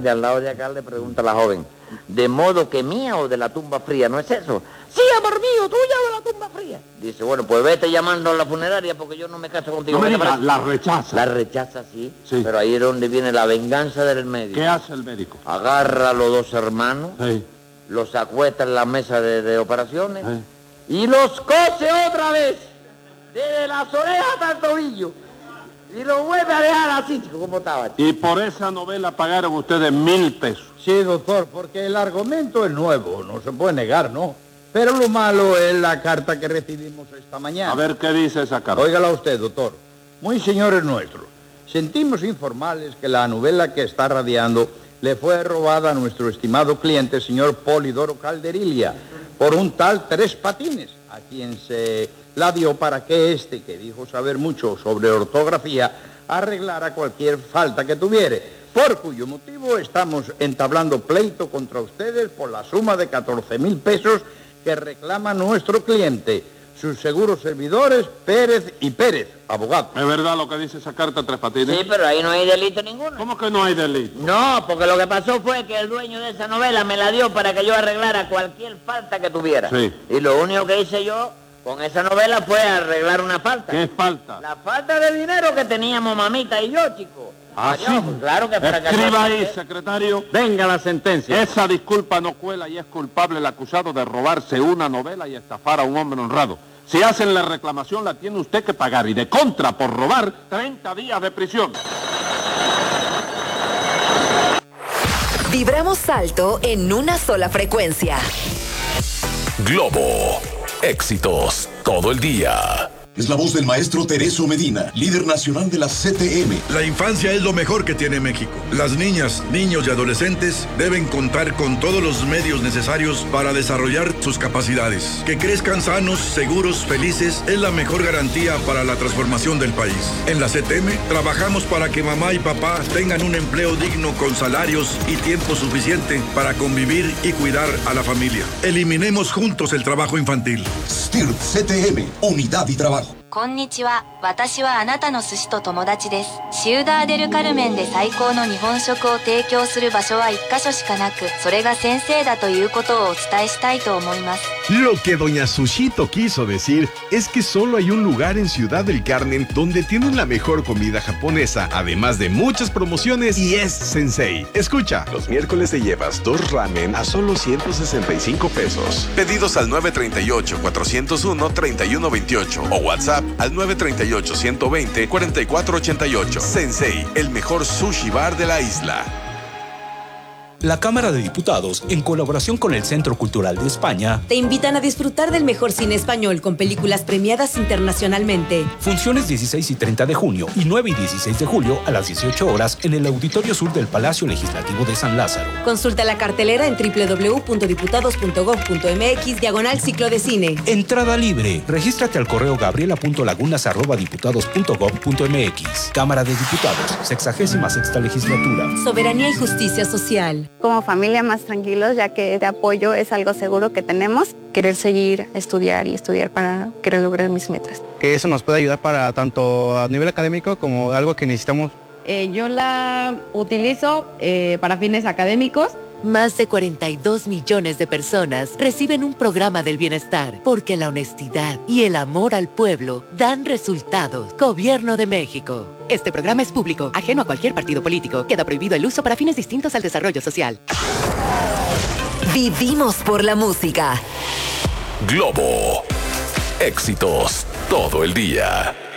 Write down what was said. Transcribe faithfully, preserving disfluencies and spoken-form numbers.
de al lado de acá le pregunta a la joven, ¿de modo que mía o de la tumba fría? ¿No es eso? Sí, amor mío, tuya o de la tumba fría. Dice, bueno, pues vete llamando a la funeraria porque yo no me caso contigo. No me diga, la rechaza. La rechaza, sí, sí, pero ahí es donde viene la venganza del médico. ¿Qué hace el médico? Agarra a los dos hermanos, sí, los acuesta en la mesa de, de operaciones sí, y los cose otra vez, desde las orejas hasta el tobillo. Y lo vuelve a dejar así, como estaba. Y por esa novela pagaron ustedes mil pesos. Sí, doctor, porque el argumento es nuevo, no se puede negar, ¿no? Pero lo malo es la carta que recibimos esta mañana. A ver qué dice esa carta. Óigala usted, doctor. Muy señores nuestros, sentimos informarles que la novela que está radiando le fue robada a nuestro estimado cliente, señor Polidoro Calderilla, por un tal Tres Patines, a quien se la dio para que este, que dijo saber mucho sobre ortografía, arreglara cualquier falta que tuviere, por cuyo motivo estamos entablando pleito contra ustedes por la suma de catorce mil pesos que reclama nuestro cliente, sus seguros servidores Pérez y Pérez, abogado. ¿Es verdad lo que dice esa carta, Tres Patines? Sí, pero ahí no hay delito ninguno. ¿Cómo que no hay delito? No, porque lo que pasó fue que el dueño de esa novela me la dio para que yo arreglara cualquier falta que tuviera. Sí. Y lo único que hice yo con esa novela fue arreglar una falta. ¿Qué falta? La falta de dinero que teníamos mamita y yo, chico. ¿Ah, sí? Pues claro que para Escriba ahí, secretario. Venga la sentencia. Esa disculpa no cuela y es culpable el acusado de robarse una novela y estafar a un hombre honrado. Si hacen la reclamación, la tiene usted que pagar. Y de contra, por robar, treinta días de prisión. Vibramos alto en una sola frecuencia. Globo. Éxitos todo el día. Es la voz del maestro Tereso Medina, líder nacional de la C T M. La infancia es lo mejor que tiene México. Las niñas, niños y adolescentes deben contar con todos los medios necesarios para desarrollar sus capacidades. Que crezcan sanos, seguros, felices es la mejor garantía para la transformación del país. En la C T M trabajamos para que mamá y papá tengan un empleo digno con salarios y tiempo suficiente para convivir y cuidar a la familia. Eliminemos juntos el trabajo infantil. S T I R P C T M, unidad y trabajo. こんにちは。私はあなたの寿司と友達です。シウダーデルカルメンで最高の日本食を提供する場所は一カ所しかなく、それが先生だということをお伝えしたいと思います。 Lo que doña Sushito quiso decir es que solo hay un lugar en Ciudad del Carmen donde tienen la mejor comida japonesa, además de muchas promociones, y es Sensei. Escucha, los miércoles te llevas dos ramen a solo ciento sesenta y cinco pesos. Pedidos al nueve tres ocho, cuatro cero uno, tres uno dos ocho o WhatsApp al nueve tres ocho, uno dos cero, cuatro cuatro ocho ocho. Sensei, el mejor sushi bar de la isla. La Cámara de Diputados, en colaboración con el Centro Cultural de España, te invitan a disfrutar del mejor cine español con películas premiadas internacionalmente. Funciones dieciséis y treinta de junio y nueve y dieciséis de julio a las dieciocho horas en el Auditorio Sur del Palacio Legislativo de San Lázaro. Consulta la cartelera en doble u doble u doble u punto diputados punto gob punto eme equis diagonal ciclo de cine. Entrada libre. Regístrate al correo gabriela punto lagunas arroba diputados punto gob punto eme equis. Cámara de Diputados, sexagésima sexta legislatura. Soberanía y justicia social. Como familia más tranquilos, ya que de apoyo es algo seguro que tenemos. Querer seguir, estudiar y estudiar para querer lograr mis metas. Que eso nos puede ayudar para tanto a nivel académico como algo que necesitamos. Eh, yo la utilizo eh, para fines académicos. Más de cuarenta y dos millones de personas reciben un programa del bienestar porque la honestidad y el amor al pueblo dan resultados. Gobierno de México. Este programa es público, ajeno a cualquier partido político. Queda prohibido el uso para fines distintos al desarrollo social. Vivimos por la música. Globo. Éxitos todo el día.